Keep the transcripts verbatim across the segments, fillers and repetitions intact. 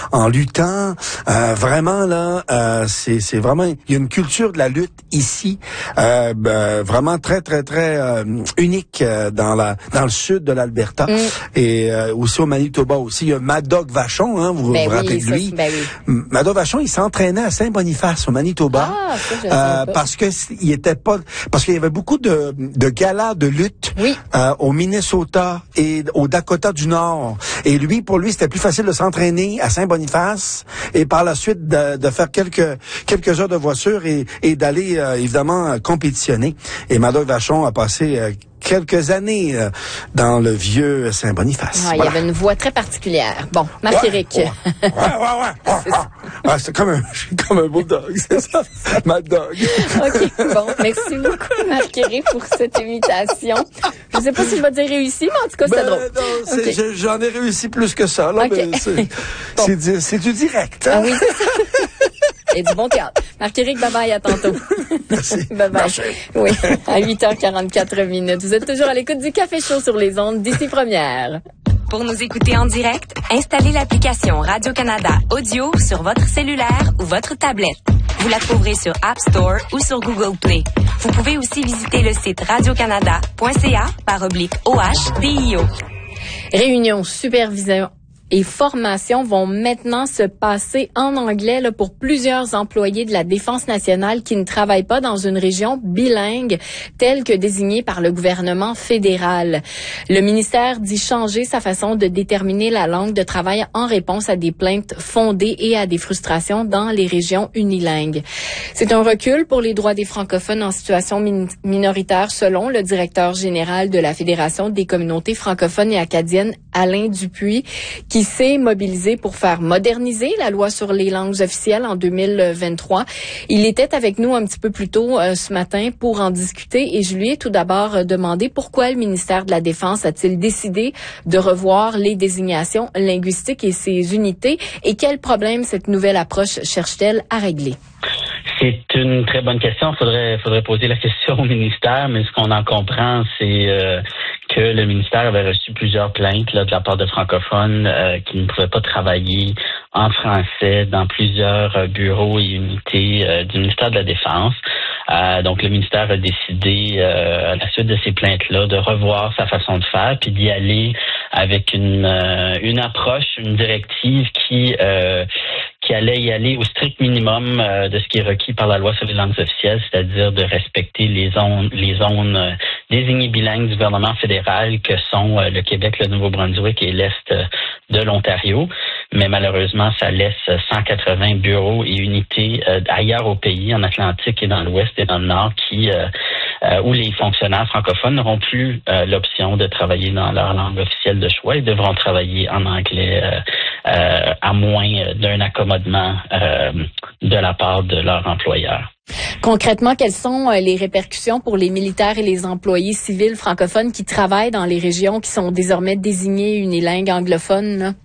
en luttant. Euh, vraiment là, euh, c'est c'est vraiment il y a une culture de la lutte ici, euh, ben, vraiment très très très euh, unique euh, dans la dans le sud de l'Alberta mm. et euh, aussi au Manitoba aussi. Il y a Mad Dog Vachon, hein, vous ben vous oui, rappelez de lui. Ben oui. Mad Dog Vachon, il s'entraînait à Saint-Boniface au Manitoba ah, ça, je euh, parce que il était pas parce qu'il y avait beaucoup de de galas de lutte oui. euh, au Minnesota et au Dakota du Nord. Et lui, pour lui, c'était plus facile de s'entraîner à Saint-Boniface et par la suite de, de faire quelques quelques heures de voiture et, et d'aller euh, évidemment euh, compétitionner. Et Mad Dog Vachon a passé euh, quelques années euh, dans le vieux Saint-Boniface. Ouais, voilà. Il y avait une voix très particulière. Bon, Marc-Éric. Ouais, ouais, ouais. ouais, ouais. C'est, ah, c'est comme un, comme un bulldog, c'est ça? Mad Dog. OK, bon. Merci beaucoup, Marc-Éric, pour cette imitation. Je ne sais pas si je vais dire réussi, mais en tout cas, c'était ben, drôle. Non, c'est, okay. je, j'en ai réussi plus que ça, là. Okay. Mais c'est, bon. c'est, c'est du direct. Hein? Ah oui, c'est ça. Et du bon théâtre. Marc-Éric, bye-bye, à tantôt. Merci. Bye-bye. Merci. Oui, à huit heures quarante-quatre minutes. Vous êtes toujours à l'écoute du Café Chaud sur les ondes d'ici Première. Pour nous écouter en direct, installez l'application Radio-Canada Audio sur votre cellulaire ou votre tablette. Vous la trouverez sur App Store ou sur Google Play. Vous pouvez aussi visiter le site radiocanada point c a par oblique O H D I O. Réunion supervision et formation vont maintenant se passer en anglais là, pour plusieurs employés de la Défense nationale qui ne travaillent pas dans une région bilingue telle que désignée par le gouvernement fédéral. Le ministère dit changer sa façon de déterminer la langue de travail en réponse à des plaintes fondées et à des frustrations dans les régions unilingues. C'est un recul pour les droits des francophones en situation min- minoritaire selon le directeur général de la Fédération des communautés francophones et acadiennes, Alain Dupuis, qui qui s'est mobilisé pour faire moderniser la loi sur les langues officielles en deux mille vingt-trois. Il était avec nous un petit peu plus tôt euh, ce matin pour en discuter et je lui ai tout d'abord euh, demandé pourquoi le ministère de la Défense a-t-il décidé de revoir les désignations linguistiques et ses unités et quels problèmes cette nouvelle approche cherche-t-elle à régler? C'est une très bonne question. Faudrait, faudrait poser la question au ministère, mais ce qu'on en comprend, c'est euh, que le ministère avait reçu plusieurs plaintes là, de la part de francophones euh, qui ne pouvaient pas travailler en français dans plusieurs euh, bureaux et unités euh, du ministère de la Défense. Euh, donc, le ministère a décidé, euh, à la suite de ces plaintes-là, de revoir sa façon de faire, puis d'y aller avec une euh, une approche, une directive qui euh, qui allait y aller au strict minimum euh, de ce qui est requis par la loi sur les langues officielles, c'est-à-dire de respecter les zones les zones euh, désignées bilingues du gouvernement fédéral que sont euh, le Québec, le Nouveau-Brunswick et l'Est euh, de l'Ontario. Mais malheureusement, ça laisse cent quatre-vingts bureaux et unités euh, ailleurs au pays, en Atlantique et dans l'Ouest et dans le Nord, qui euh, euh, où les fonctionnaires francophones n'auront plus euh, l'option de travailler dans leur langue officielle de choix et devront travailler en anglais euh, euh, à moins d'un accommodement euh, de la part de leur employeur. Concrètement, quelles sont les répercussions pour les militaires et les employés civils francophones qui travaillent dans les régions qui sont désormais désignées unilingues anglophones, là?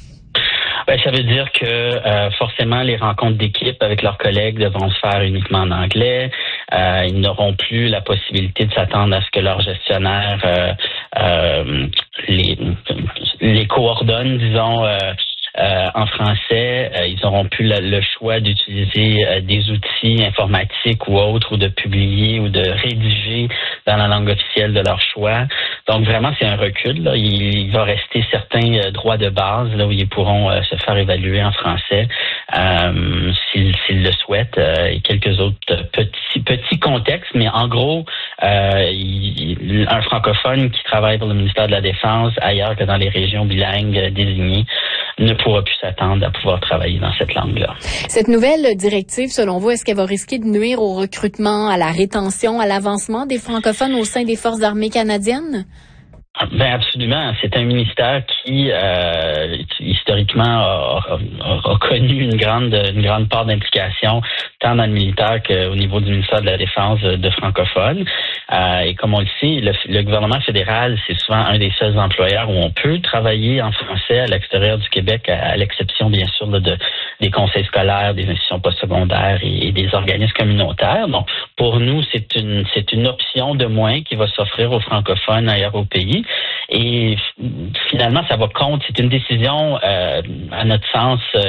Ben, ça veut dire que euh, forcément les rencontres d'équipe avec leurs collègues devront se faire uniquement en anglais. Euh, ils n'auront plus la possibilité de s'attendre à ce que leurs gestionnaires euh, euh, les, les coordonnent, disons, euh, Euh, en français. Euh, ils n'auront plus le, le choix d'utiliser euh, des outils informatiques ou autres, ou de publier ou de rédiger dans la langue officielle de leur choix. Donc vraiment, c'est un recul. Là. Il, il va rester certains euh, droits de base là où ils pourront euh, se faire évaluer en français euh, s'ils, s'ils le souhaitent, euh, et quelques autres petits petits contextes. Mais en gros, euh, il, un francophone qui travaille pour le ministère de la Défense ailleurs que dans les régions bilingues euh, désignées ne pourra plus s'attendre à pouvoir travailler dans cette langue-là. Cette nouvelle directive, selon vous, est-ce qu'elle va risquer de nuire au recrutement, à la rétention, à l'avancement des francophones au sein des Forces armées canadiennes? Ben absolument. C'est un ministère qui euh, historiquement a, a, a connu une grande une grande part d'implication tant dans le militaire qu'au niveau du ministère de la Défense de francophones. Euh, et comme on le sait, le, le gouvernement fédéral, c'est souvent un des seuls employeurs où on peut travailler en français à l'extérieur du Québec, à, à l'exception bien sûr là, de des conseils scolaires, des institutions postsecondaires et, et des organismes communautaires. Donc pour nous, c'est une c'est une option de moins qui va s'offrir aux francophones ailleurs au pays. Et finalement, ça va compte. C'est une décision, euh, à notre sens,